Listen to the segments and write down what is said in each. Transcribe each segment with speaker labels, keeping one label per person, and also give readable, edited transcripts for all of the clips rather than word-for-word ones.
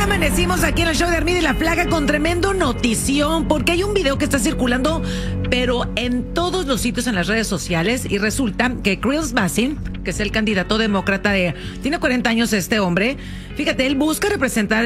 Speaker 1: amanecimos aquí en el show de Armida y la Plaga con tremendo notición, porque hay un video que está circulando, pero en todos los sitios en las redes sociales, y resulta que Chris Bassin, que es el candidato demócrata tiene 40 años este hombre, fíjate, él busca representar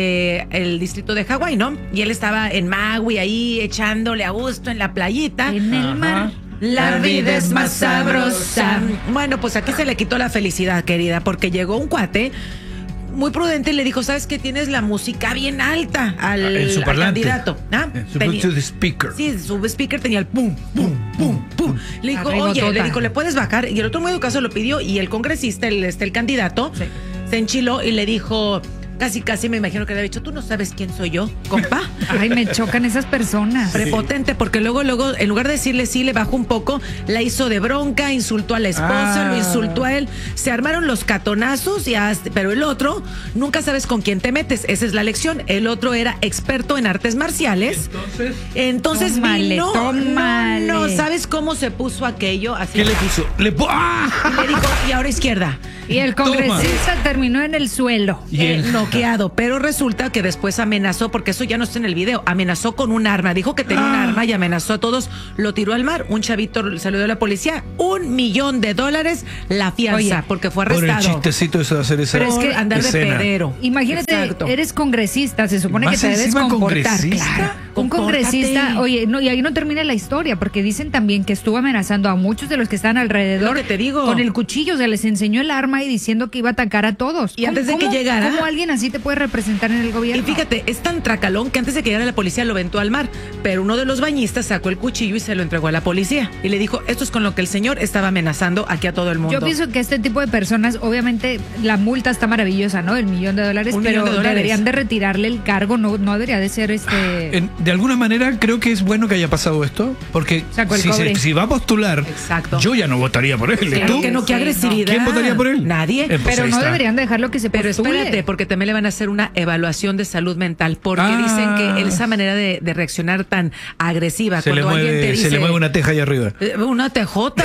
Speaker 1: el distrito de Hawái, ¿no? Y él estaba en Maui ahí echándole a gusto en la playita.
Speaker 2: En el mar.
Speaker 1: La vida es más sabrosa. Bueno, pues aquí se le quitó la felicidad, querida, porque llegó un cuate muy prudente y le dijo, ¿sabes qué? Tienes la música bien alta al candidato. ¿Ah?
Speaker 3: Su Bluetooth speaker.
Speaker 1: Sí, su speaker tenía el pum, pum, pum, pum. Le dijo, oye, le dijo, ¿le puedes bajar? Y el otro muy educado lo pidió y el congresista, el candidato, sí, se enchiló y le dijo... Casi me imagino que le había dicho, ¿tú no sabes quién soy yo, compa?
Speaker 2: Ay, me chocan esas personas.
Speaker 1: Prepotente, porque luego, en lugar de decirle sí, le bajó un poco, la hizo de bronca, insultó a la esposa, lo insultó a él. Se armaron los catonazos, pero el otro, nunca sabes con quién te metes. Esa es la lección. El otro era experto en artes marciales. Entonces
Speaker 2: tómale.
Speaker 1: No, ¿sabes cómo se puso aquello? Así.
Speaker 3: ¿Qué le puso?
Speaker 1: Y le dijo, y ahora izquierda.
Speaker 2: Y el congresista terminó en el suelo.
Speaker 1: Noqueado, pero resulta que después amenazó, porque eso ya no está en el video, amenazó con un arma, dijo que tenía un arma y amenazó a todos, lo tiró al mar, un chavito salió de la policía, $1 millón la fianza, porque fue arrestado.
Speaker 3: Por el chistecito eso de hacer esa
Speaker 1: pero es que andar
Speaker 3: escena.
Speaker 1: de pedero.
Speaker 2: Imagínate,
Speaker 1: exacto,
Speaker 2: eres congresista, se supone que te debes comportar. Claro. Un congresista, oye, no, y ahí no termina la historia, porque dicen también que estuvo amenazando a muchos de los que estaban alrededor.
Speaker 1: Lo que te digo.
Speaker 2: Con el cuchillo, se les enseñó el arma y diciendo que iba a atacar a todos.
Speaker 1: Y antes de que llegara.
Speaker 2: ¿Cómo alguien así te puede representar en el gobierno?
Speaker 1: Y fíjate, es tan tracalón que antes de que llegara la policía lo aventó al mar, pero uno de los bañistas sacó el cuchillo y se lo entregó a la policía. Y le dijo, esto es con lo que el señor estaba amenazando aquí a todo el mundo.
Speaker 2: Yo pienso que este tipo de personas, obviamente, la multa está maravillosa, ¿no? $1 millón, pero deberían de retirarle el cargo, no debería de ser
Speaker 3: De alguna manera creo que es bueno que haya pasado esto, porque si va a postular,
Speaker 1: exacto,
Speaker 3: yo ya no votaría por él.
Speaker 1: Sí,
Speaker 3: ¿Tú?
Speaker 1: qué agresividad.
Speaker 3: ¿Quién votaría por él?
Speaker 1: Nadie.
Speaker 3: Pues
Speaker 2: pero no deberían dejarlo que se postule.
Speaker 1: Pero espérate, porque también le van a hacer una evaluación de salud mental, porque dicen que esa manera de reaccionar tan agresiva, cuando alguien te dice...
Speaker 3: Se le mueve una teja ahí arriba.
Speaker 1: Una tejota.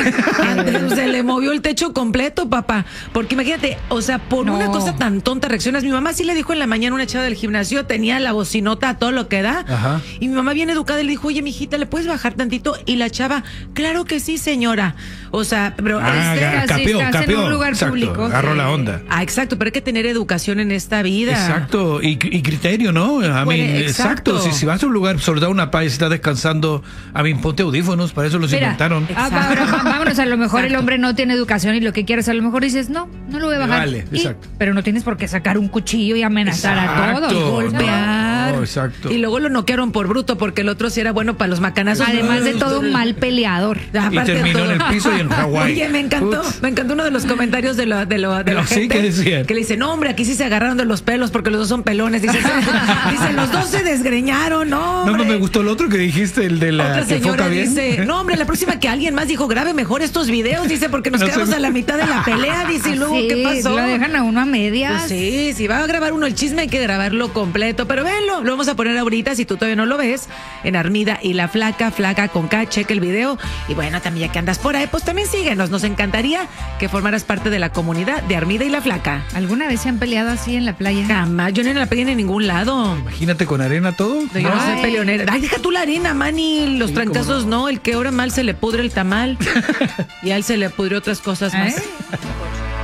Speaker 1: Se le movió el techo completo, papá. Porque imagínate, o sea, por una cosa tan tonta reaccionas. Mi mamá sí le dijo en la mañana, una chava del gimnasio, tenía la bocinota a todo lo que da. Ajá. Y mi mamá bien educada le dijo, oye, mijita, ¿le puedes bajar tantito? Y la chava, claro que sí, señora. O sea, pero...
Speaker 3: capeó.
Speaker 2: En un lugar público.
Speaker 3: Agarró la onda.
Speaker 1: Exacto, pero hay que tener educación en esta vida.
Speaker 3: Exacto, y criterio, ¿no? Exacto. Si vas a un lugar, sobre todo una país, estás descansando, ponte audífonos, para eso los inventaron.
Speaker 2: Vámonos, a lo mejor el hombre no tiene educación y lo que quieres, a lo mejor dices, no lo voy a bajar.
Speaker 3: Vale, exacto.
Speaker 2: Pero no tienes por qué sacar un cuchillo y amenazar a todos.
Speaker 1: Y golpear.
Speaker 3: Exacto.
Speaker 1: Y luego lo noquearon por bruto, porque el otro sí era bueno para los macanazos.
Speaker 2: Además de todo, un mal peleador.
Speaker 3: Y terminó en el piso y en Hawái.
Speaker 1: Oye, me encantó uno de los comentarios de la gente.
Speaker 3: ¿Qué decían?
Speaker 1: Que le dice, no, hombre, aquí sí se agarraron de los pelos porque los dos son pelones. Dice, los dos se desgreñaron, no, hombre.
Speaker 3: No, me gustó el otro que dijiste, el de la
Speaker 1: otra
Speaker 3: que
Speaker 1: señora
Speaker 3: foca bien.
Speaker 1: dice, no, hombre, la próxima que alguien más dijo, grabe mejor estos videos, dice, porque nos quedamos a la mitad de la pelea, dice, y luego, ¿qué pasó?
Speaker 2: Lo dejan a uno a medias.
Speaker 1: Pues sí, si va a grabar uno el chisme hay que grabarlo completo, pero véanlo, lo vamos a poner ahorita, si tú todavía no lo ves, en Armida y la Flaca con K, cheque el video, y bueno, también ya que andas por ahí, pues también síguenos, nos encantaría que formaras parte de la comunidad de Armida y la Flaca.
Speaker 2: ¿Alguna vez se han peleado así en la playa?
Speaker 1: Jamás, yo no en la playa en ningún lado.
Speaker 3: Imagínate con arena todo.
Speaker 1: Yo no soy peleonera. Ay, deja tú la arena, Manny, los trancazos no, el que ahora mal se le pudre el tamal y a él se le pudre otras cosas más.